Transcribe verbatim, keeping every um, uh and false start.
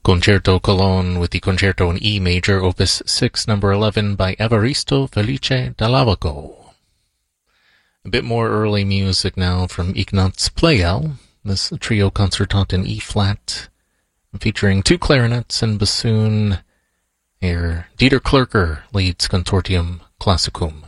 Concerto Cologne with the Concerto in E major, Opus six, number eleven by Evaristo Felice Dall'Avago. A bit more early music now from Ignaz Pleyel, this trio concertant in E flat, featuring two clarinets and bassoon. Here, Dieter Klürker leads Consortium Classicum.